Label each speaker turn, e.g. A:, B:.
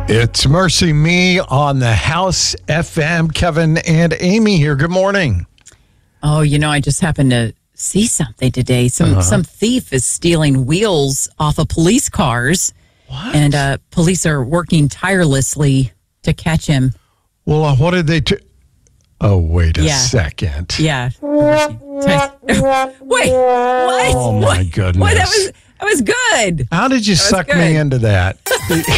A: It's Mercy Me on the House FM. Kevin and Amy here. Good morning.
B: Oh, I just happened to see something today. Some thief is stealing wheels off of police cars.
A: What?
B: And police are working tirelessly to catch him.
A: Well, what did they do? Oh, wait a second.
B: Yeah. Wait, what?
A: Oh, my goodness.
B: What? That was good.
A: How did you suck
B: good.
A: me into that?